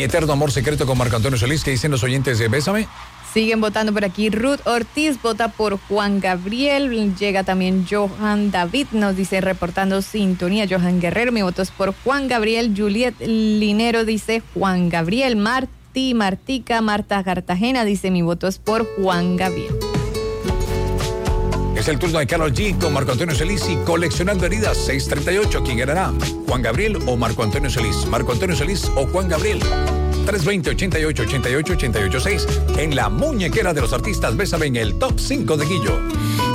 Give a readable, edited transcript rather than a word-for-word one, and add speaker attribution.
Speaker 1: Mi eterno amor secreto con Marco Antonio Solís, que dicen los oyentes de Bésame.
Speaker 2: Siguen votando por aquí. Ruth Ortiz vota por Juan Gabriel. Llega también Johan David, nos dice reportando sintonía. Johan Guerrero, mi voto es por Juan Gabriel. Juliet Linero dice Juan Gabriel. Martica, Marta Cartagena dice mi voto es por Juan Gabriel.
Speaker 1: Es el turno de Karol G con Marco Antonio Solís y Coleccionando Heridas 638. ¿Quién ganará? ¿Juan Gabriel o Marco Antonio Solís? ¿Marco Antonio Solís o Juan Gabriel? 320-88-88-88-6 en la muñequera de los artistas. Bésame en el Top 5 de Guillo.